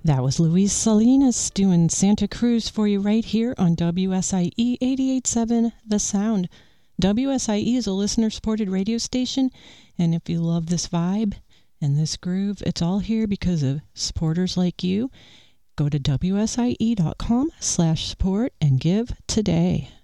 That was Luis Salinas doing Santa Cruz for you right here on WSIE 88.7 The Sound. WSIE is a listener-supported radio station, and if you love this vibe and this groove, it's all here because of supporters like you. Go to WSIE.com/support and give today.